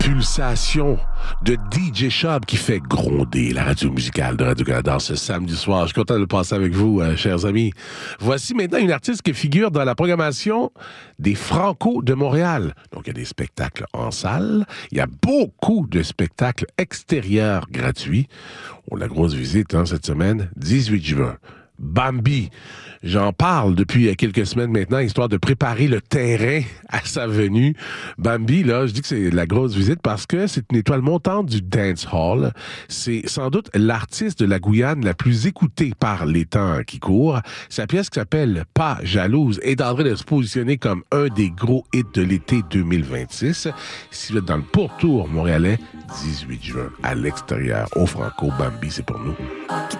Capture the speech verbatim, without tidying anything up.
pulsation de D J Shab qui fait gronder la radio musicale de Radio-Canada ce samedi soir. Je suis content de le passer avec vous, euh, chers amis. Voici maintenant une artiste qui figure dans la programmation des Franco de Montréal. Donc, il y a des spectacles en salle. Il y a beaucoup de spectacles extérieurs gratuits. On a la grosse visite hein, cette semaine, dix-huit juin. Bambi. J'en parle depuis quelques semaines maintenant, histoire de préparer le terrain à sa venue. Bambi, là, je dis que c'est la grosse visite parce que c'est une étoile montante du dancehall. C'est sans doute l'artiste de la Guyane la plus écoutée par les temps qui courent. Sa pièce qui s'appelle « Pas jalouse » est en train de se positionner comme un des gros hits de l'été deux mille vingt-six. Si vous êtes dans le pourtour montréalais, dix-huit juin, à l'extérieur, au Franco, Bambi, c'est pour nous. Tu